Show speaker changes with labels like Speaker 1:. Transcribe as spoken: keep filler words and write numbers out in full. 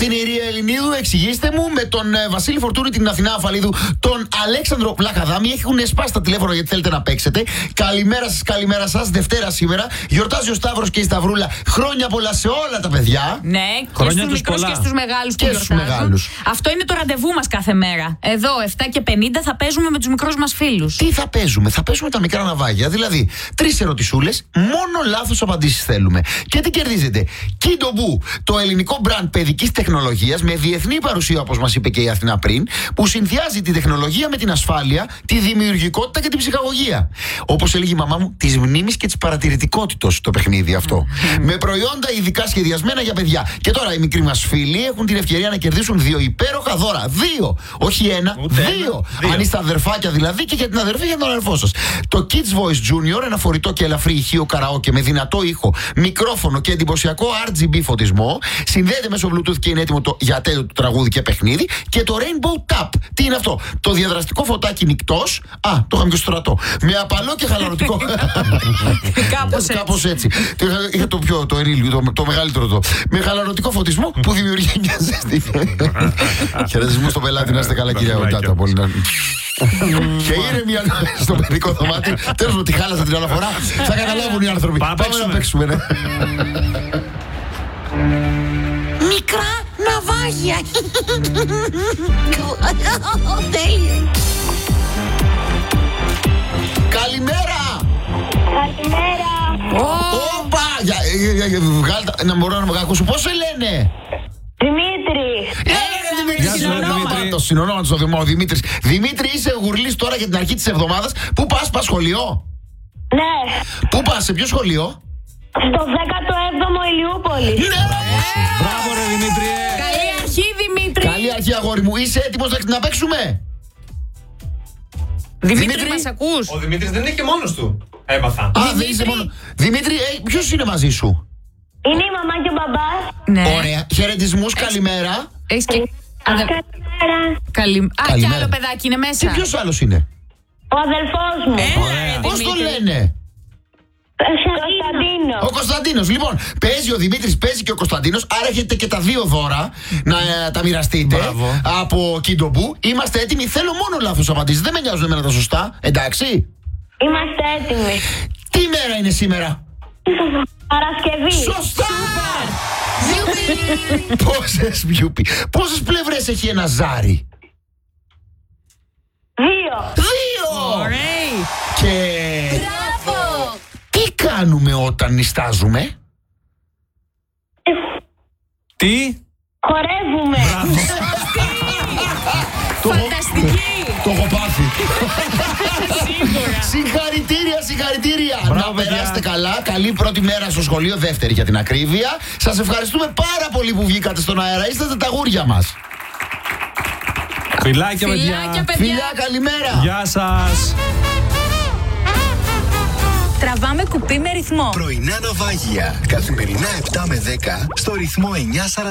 Speaker 1: Αυτή είναι η Ρία Ελληνίδου. Εξηγήστε μου, με τον ε, Βασίλη Φορτούνη, την Αθηνά Αφαλίδου, τον Αλέξανδρο Βλαχαδάμη. Έχουν σπάσει τα τηλέφωνα γιατί θέλετε να παίξετε. Καλημέρα σας, καλημέρα σας. Δευτέρα σήμερα. Γιορτάζει ο Σταύρος και η Σταυρούλα. Χρόνια πολλά σε όλα τα παιδιά.
Speaker 2: Ναι, και στους μικρούς και στους μεγάλους που γιορτάζουν. Αυτό είναι το ραντεβού μας κάθε μέρα. Εδώ, επτά και πενήντα, θα παίζουμε με τους μικρούς μας φίλους.
Speaker 1: Τι θα παίζουμε, θα παίζουμε τα μικρά ναυάγια. Δηλαδή, τρεις ερωτησούλες, μόνο λάθος απαντήσεις θέλουμε. Και τι κερδίζετε? Kindo Boo, το ελληνικό μπραντ παιδικής τεχνολογίας με διεθνή παρουσία, όπως μας είπε και η Αθηνά πριν, που συνδυάζει την τεχνολογία με την ασφάλεια, τη δημιουργικότητα και την ψυχαγωγία. Όπως έλεγε η μαμά μου, της μνήμης και της παρατηρητικότητος το παιχνίδι αυτό. Με προϊόντα ειδικά σχεδιασμένα για παιδιά. Και τώρα οι μικροί μας φίλοι έχουν την ευκαιρία να κερδίσουν δύο υπέροχα δώρα. Δύο! Όχι ένα, δύο. δύο. Αν είστε αδερφάκια δηλαδή, και για την αδερφή και για τον αδερφό σας. Το Kids Voice Junior, ένα φορητό και ελαφρύ ηχείο καραόκε με δυνατό ήχο, μικρόφωνο και εντυπωσιακό αρ τζι μπι φωτισμό. Συνδέεται μέσω Bluetooth και είναι έτοιμο το, για τέλειο του τραγούδι και παιχνίδι. Και το Rainbow Tap. Τι είναι αυτό? Το διαδραστικό φωτάκι νικτός. Α, το είχαμε και στο στρατό. Με απαλό και χαλαρωτικό.
Speaker 2: Κάπως έτσι.
Speaker 1: Κάπως έτσι. Είχα το πιο, το ερήλιο, το, το μεγαλύτερο το. Με χαλαρωτικό φωτισμό που δημιουργεί μια ζεστή. Χαιρετισμού στον πελάτη, να είστε καλά, κυρία Οντάτα. Πολύ να. Και ήρεμη στο παιδικό δωμάτιο. Τέλος μου, τη χάλασα την αναφορά. Θα καταλάβουν οι άνθρωποι. Πάμε να παίξουμε, ναι.
Speaker 3: Μικρά ναυάγια.
Speaker 1: Καλημέρα!
Speaker 3: Καλημέρα.
Speaker 1: Όπα! Να μπορώ να με ακούσω. Πώς σε λένε?
Speaker 3: Δημήτρη.
Speaker 1: Το συνονόματος στο Δημό, ο Δημήτρης. Δημήτρη, είσαι γουρλής τώρα για την αρχή της εβδομάδας. Πού πας, πας σχολείο?
Speaker 3: Ναι.
Speaker 1: Πού πας, σε ποιο σχολείο?
Speaker 3: Στο δέκατο έβδομο Ηλιούπολη.
Speaker 1: Ναι!
Speaker 4: Μπράβο ρε Δημήτρη.
Speaker 2: Καλή αρχή, Δημήτρη.
Speaker 1: Καλή αρχή, αγόρι μου. Είσαι έτοιμος να παίξουμε?
Speaker 2: Δημήτρη,
Speaker 1: Δημήτρη.
Speaker 2: μας ακούς?
Speaker 4: Ο Δημήτρης δεν είναι και μόνος του. Έμαθα.
Speaker 1: Α, δεν είσαι μόνο. Δημήτρη, ε, ποιος είναι μαζί σου?
Speaker 3: Είναι η μαμά και ο μπαμπάς.
Speaker 2: Ναι.
Speaker 1: Ωραία. Χαιρετισμούς, καλημέρα.
Speaker 2: Έχεις και... Αδε...
Speaker 3: Καλημέρα.
Speaker 2: Καλη... Α,
Speaker 1: Καλημέρα.
Speaker 2: κι άλλο παιδάκι είναι μέσα.
Speaker 1: Και ποιος άλλος είναι?
Speaker 3: Ο αδελφός μου.
Speaker 2: Ωραία.
Speaker 1: Πώς τον
Speaker 2: Δημήτρη.
Speaker 1: λένε?
Speaker 3: Κωνσταντίνο.
Speaker 1: Ο Κωνσταντίνος. Λοιπόν, παίζει ο Δημήτρης, παίζει και ο Κωνσταντίνος. Άρα έχετε και τα δύο δώρα να ε, τα μοιραστείτε.
Speaker 4: Μπράβο.
Speaker 1: Από Kindo Boo. Είμαστε έτοιμοι. Θέλω μόνο λάθος απαντήσεις. Δεν με νοιάζουν εμένα τα σωστά. Εντάξει.
Speaker 3: Είμαστε έτοιμοι.
Speaker 1: Τι μέρα είναι σήμερα?
Speaker 3: Παρασκευή.
Speaker 1: Σωστά! Πόσες Βιούπι. Πόσες πλευρές έχει ένα ζάρι?
Speaker 3: Δύο.
Speaker 1: Δύο!
Speaker 2: Ωραία.
Speaker 1: Και
Speaker 3: Μπράβο.
Speaker 1: τι κάνουμε όταν νηστάζουμε?
Speaker 4: Τι?
Speaker 3: Χορεύουμε.
Speaker 2: Φανταστική.
Speaker 1: Το έχω πάθει.
Speaker 2: Σίγουρα.
Speaker 1: Συγχαρητήρια, συγχαρητήρια.
Speaker 4: Μπράβο,
Speaker 1: Να
Speaker 4: παιδιά.
Speaker 1: περάσετε καλά. Καλή πρώτη μέρα στο σχολείο, δεύτερη για την ακρίβεια. Σας ευχαριστούμε πάρα πολύ που βγήκατε στον αέρα. Είστε τα γούρια μας.
Speaker 4: Φιλάκια παιδιά.
Speaker 2: Φιλάκια, παιδιά.
Speaker 1: Φιλιά, καλημέρα.
Speaker 4: Γεια σας.
Speaker 2: Τραβάμε κουπί με ρυθμό.
Speaker 5: Πρωινά ναυάγια. Καθημερινά επτά με δέκα στο ρυθμό εννιά σαράντα.